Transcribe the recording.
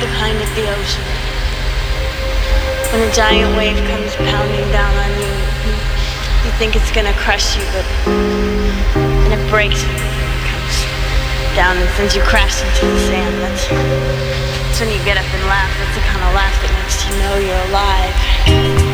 kind at the ocean. When a giant wave comes pounding down on you, you think it's gonna crush you, but then it breaks you, comes down and sends you crashing to the sand. That's when you get up and laugh. That's the kind of laugh that makes you know you're alive.